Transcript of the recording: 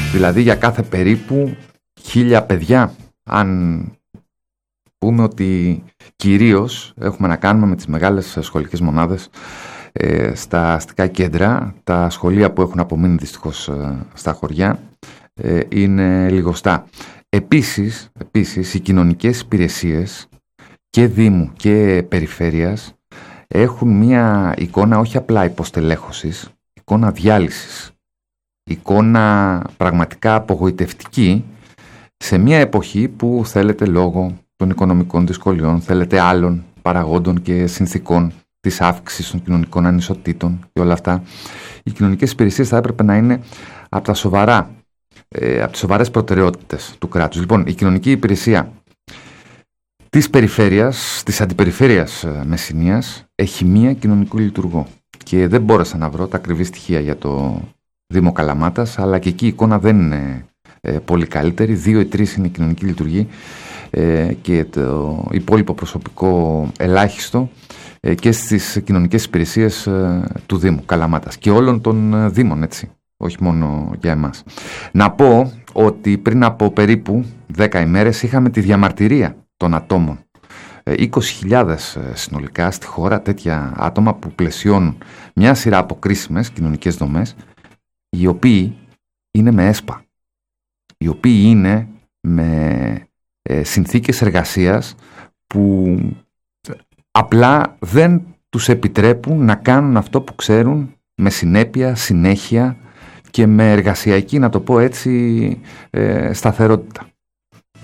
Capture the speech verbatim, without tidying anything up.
Δηλαδή για κάθε περίπου χίλια παιδιά, αν πούμε ότι κυρίως έχουμε να κάνουμε με τις μεγάλες σχολικές μονάδες ε, στα αστικά κέντρα. Τα σχολεία που έχουν απομείνει δυστυχώς ε, στα χωριά ε, είναι λιγοστά. Επίσης, επίσης, οι κοινωνικές υπηρεσίες και Δήμου και Περιφέρειας έχουν μία εικόνα όχι απλά υποστελέχωσης, εικόνα διάλυσης, εικόνα πραγματικά απογοητευτική σε μία εποχή που θέλετε λόγω των οικονομικών δυσκολιών, θέλετε άλλων παραγόντων και συνθήκων της αύξησης των κοινωνικών ανισοτήτων και όλα αυτά. Οι κοινωνικές υπηρεσίες θα έπρεπε να είναι από τα σοβαρά, ε, από τις σοβαρές προτεραιότητες του κράτους. Λοιπόν, η κοινωνική υπηρεσία της περιφέρειας, της αντιπεριφέρειας Μεσσηνίας, έχει μία κοινωνικού λειτουργό. Και δεν μπόρεσα να βρω τα ακριβή στοιχεία για το Δήμο Καλαμάτας, αλλά και εκεί η εικόνα δεν είναι ε, πολύ καλύτερη. Δύο ή τρεις είναι η κοινωνική λειτουργή ε, και το υπόλοιπο προσωπικό ελάχιστο ε, και στις κοινωνικές υπηρεσίες ε, του Δήμου Καλαμάτας και όλων των ε, Δήμων, έτσι, όχι μόνο για εμάς. Να πω ότι πριν από περίπου δέκα ημέρες είχαμε τη διαμαρτυρία των ατόμων. είκοσι χιλιάδες συνολικά στη χώρα, τέτοια άτομα που πλαισιώνουν μια σειρά από κρίσιμες κοινωνικές δομές, οι οποίοι είναι με ΕΣΠΑ, οι οποίοι είναι με ε, συνθήκες εργασίας που απλά δεν τους επιτρέπουν να κάνουν αυτό που ξέρουν με συνέπεια, συνέχεια και με εργασιακή, να το πω έτσι, ε, σταθερότητα.